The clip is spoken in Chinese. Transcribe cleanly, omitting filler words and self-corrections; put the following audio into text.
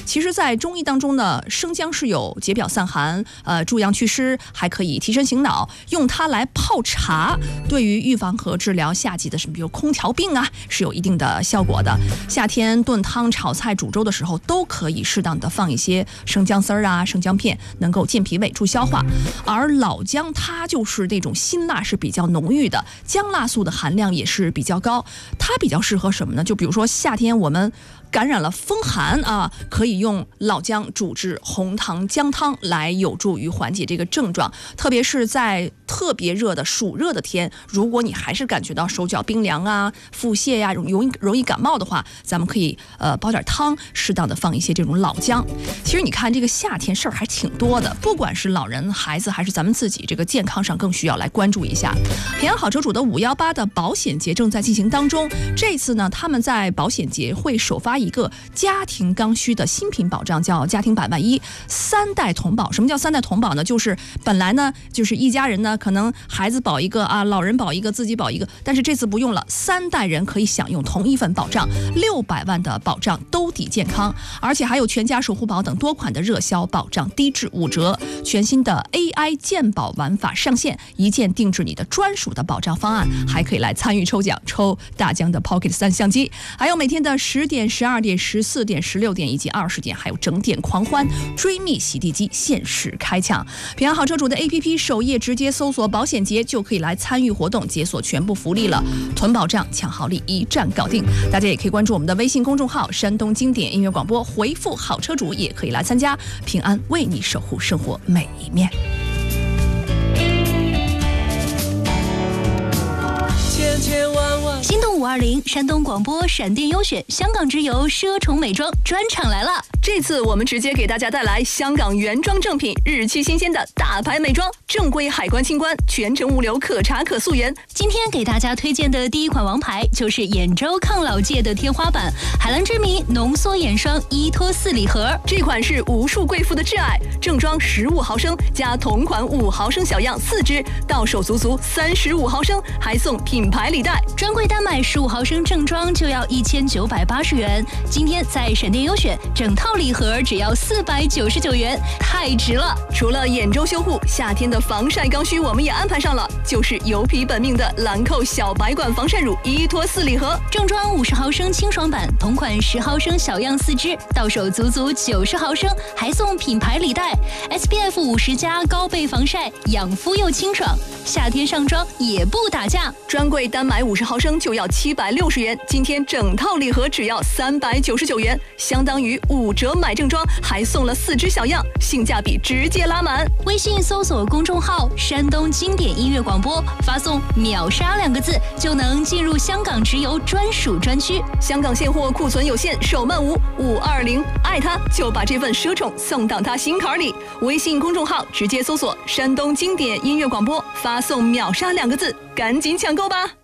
其实在中医当中呢，生姜是有解表散寒、助阳祛湿，还可以提神醒脑，用它来泡茶，对于预防和治疗夏季的什么比如空调病啊是有一定的效果的。夏天炖汤、炒菜、煮粥的时候都可以适当的放一些生姜丝儿啊、生姜片，能够健脾胃、助消化。而老姜它就是那种辛辣是比较浓郁的，姜辣素的含量也是比较高，它比较适合什么呢？就比如说夏天我们感染了风寒啊，可以用老姜煮制红糖姜汤来有助于缓解这个症状。特别是在特别热的暑热的天，如果你还是感觉到手脚冰凉啊、腹泻呀、容易感冒的话，咱们可以煲点汤，适当的放一些这种老姜。其实你看这个夏天事儿还挺多的，不管是老人、孩子还是咱们自己，这个健康上更需要来关注一下。平安好车主的518的保险节正在进行当中，这次呢，他们在保险节会首发一个家庭刚需的新品保障，叫家庭百万一3代同保。什么叫3代同保呢？就是本来呢，就是一家人呢，可能孩子保一个啊，老人保一个，自己保一个，但是这次不用了，3代人可以享用同一份保障，600万的保障兜底健康，而且还有全家守护宝等多款的热销保障低至5折。全新的 AI 健保玩法上线，一键定制你的专属的保障方案，还可以来参与抽奖，抽大疆的 Pocket 3相机，还有每天的10点、12点、14点、16点以及20点，还有整点狂欢追觅洗地机限时开抢。平安好车主的 APP 首页直接搜索保险节，就可以来参与活动，解锁全部福利了。囤保障抢好礼，一站搞定。大家也可以关注我们的微信公众号山东经典音乐广播，回复好车主也可以来参加。平安为你守护生活每一面。 千千万万心动520山东广播闪电优选香港之友奢宠美妆专场来了！ 这次我们直接给大家带来香港原装正品，日期新鲜的大牌美妆，正规海关清关，全程物流可查可溯源。 今天给大家推荐的第一款王牌就是眼周抗老界的天花板海蓝之谜浓缩眼霜依托4礼盒， 这款是无数贵妇的挚爱，正装15毫升加同款5毫升小样4支，到手足足35毫升，还送品牌礼袋。 专柜单买15毫升正装就要1980元，今天在闪电优选整套礼盒只要499元，太值了！ 除了眼周修护，夏天的防晒刚需我们也安排上了，就是油皮本命的兰蔻小白管防晒乳依托4礼盒， 正装50毫升清爽版，同款10毫升小样4支，到手足足90毫升，还送品牌礼袋。SPF 50+高倍防晒，养肤又清爽，夏天上妆也不打架。 专柜单买50毫升就要760元，今天整套礼盒只要399元，相当于5折买正装，还送了4支小样，性价比直接拉满。 微信搜索公众号山东经典音乐广播，发送秒杀2个字就能进入香港直邮专属专区。 香港现货库存有限，手慢无520，爱他就把这份奢宠送到他心坎里。微信公众号直接搜索山东经典音乐广播，发送秒杀2个字，赶紧抢购吧。